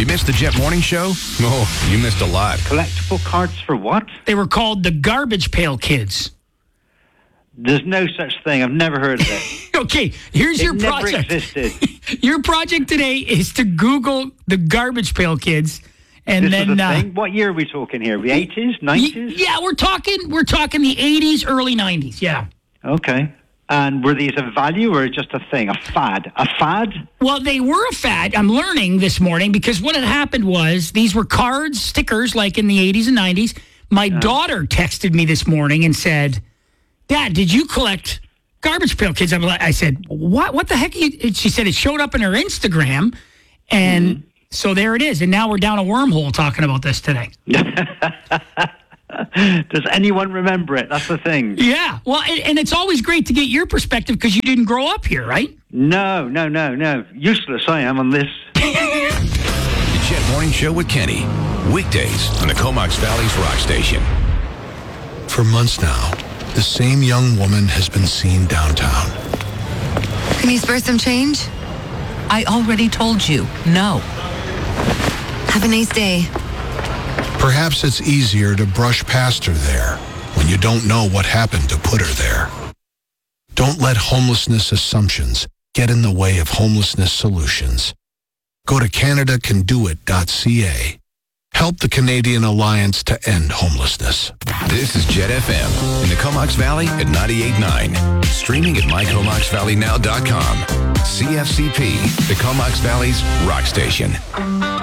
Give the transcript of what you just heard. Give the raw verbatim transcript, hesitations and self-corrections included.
You missed the Jet Morning Show? Oh, you missed a lot. Collectible cards for what? They were called the Garbage Pail Kids. There's no such thing. I've never heard of it. Okay, here's it your never project. Existed. Your project today is to Google the Garbage Pail Kids. And this then, was a uh, thing? What year are we talking here? The eighties, nineties? Yeah, we're talking. We're talking the eighties, early nineties. Yeah. Okay. And were these a value or just a thing, a fad? A fad? Well, they were a fad. I'm learning this morning because what had happened was these were cards, stickers, like in the eighties and nineties. My uh. daughter texted me this morning and said, "Dad, did you collect Garbage Pail Kids?" I said, "What? What the heck?" She said it showed up in her Instagram, and. Mm-hmm. So there it is, and now we're down a wormhole talking about this today. Does anyone remember it? That's the thing. Yeah, well, and, and it's always great to get your perspective because you didn't grow up here, right? No, no, no, no. Useless I am on this. The Jet Morning Show with Kenny. Weekdays on the Comox Valley's Rock Station. For months now, the same young woman has been seen downtown. Can you spare some change? I already told you, no. Have a nice day. Perhaps it's easier to brush past her there when you don't know what happened to put her there. Don't let homelessness assumptions get in the way of homelessness solutions. Go to Canada Can Do It dot C A. Help the Canadian Alliance to End Homelessness. This is Jet F M in the Comox Valley at ninety-eight point nine. Streaming at my comox valley now dot com. C F C P, the Comox Valley's rock station.